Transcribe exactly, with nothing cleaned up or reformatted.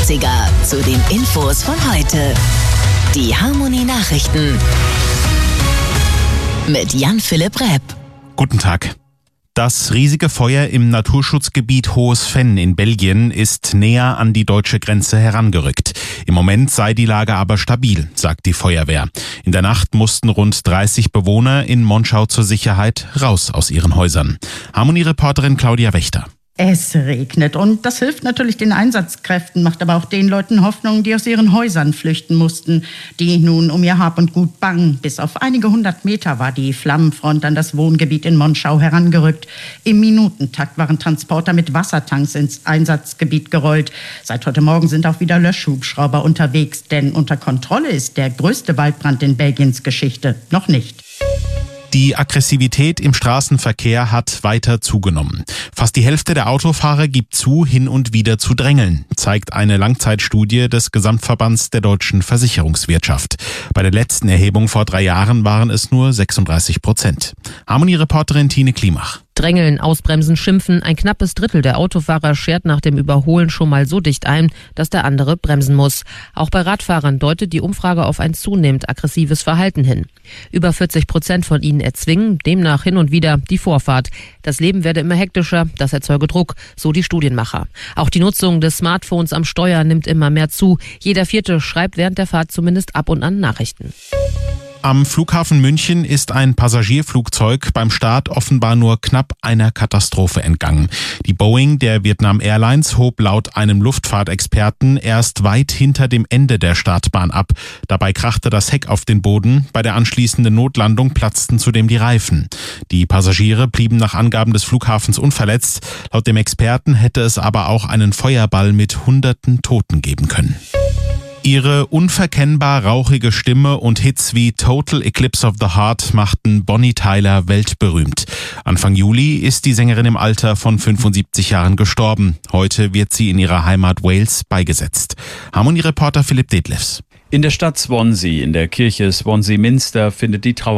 dreißiger zu den Infos von heute. Die Harmonie Nachrichten mit Jan-Philipp Repp. Guten Tag. Das riesige Feuer im Naturschutzgebiet Hohes Venn in Belgien ist näher an die deutsche Grenze herangerückt. Im Moment sei die Lage aber stabil, sagt die Feuerwehr. In der Nacht mussten rund dreißig Bewohner in Monschau zur Sicherheit raus aus ihren Häusern. Harmonie-Reporterin Claudia Wächter. Es regnet und das hilft natürlich den Einsatzkräften, macht aber auch den Leuten Hoffnung, die aus ihren Häusern flüchten mussten, die nun um ihr Hab und Gut bangen. Bis auf einige hundert Meter war die Flammenfront an das Wohngebiet in Monschau herangerückt. Im Minutentakt waren Transporter mit Wassertanks ins Einsatzgebiet gerollt. Seit heute Morgen sind auch wieder Löschhubschrauber unterwegs, denn unter Kontrolle ist der größte Waldbrand in Belgiens Geschichte noch nicht. Die Aggressivität im Straßenverkehr hat weiter zugenommen. Fast die Hälfte der Autofahrer gibt zu, hin und wieder zu drängeln, zeigt eine Langzeitstudie des Gesamtverbands der deutschen Versicherungswirtschaft. Bei der letzten Erhebung vor drei Jahren waren es nur sechsunddreißig Prozent. Harmonie-Reporterin Tine Klimach. Drängeln, ausbremsen, schimpfen. Ein knappes Drittel der Autofahrer schert nach dem Überholen schon mal so dicht ein, dass der andere bremsen muss. Auch bei Radfahrern deutet die Umfrage auf ein zunehmend aggressives Verhalten hin. Über vierzig Prozent von ihnen erzwingen demnach hin und wieder die Vorfahrt. Das Leben werde immer hektischer, das erzeuge Druck, so die Studienmacher. Auch die Nutzung des Smartphones am Steuer nimmt immer mehr zu. Jeder Vierte schreibt während der Fahrt zumindest ab und an Nachrichten. Am Flughafen München ist ein Passagierflugzeug beim Start offenbar nur knapp einer Katastrophe entgangen. Die Boeing der Vietnam Airlines hob laut einem Luftfahrtexperten erst weit hinter dem Ende der Startbahn ab. Dabei krachte das Heck auf den Boden. Bei der anschließenden Notlandung platzten zudem die Reifen. Die Passagiere blieben nach Angaben des Flughafens unverletzt. Laut dem Experten hätte es aber auch einen Feuerball mit hunderten Toten geben können. Ihre unverkennbar rauchige Stimme und Hits wie Total Eclipse of the Heart machten Bonnie Tyler weltberühmt. Anfang Juli ist die Sängerin im Alter von fünfundsiebzig Jahren gestorben. Heute wird sie in ihrer Heimat Wales beigesetzt. Harmonie-Reporter Philipp Detlefs. In der Stadt Swansea, in der Kirche Swansea Minster, findet die Trauer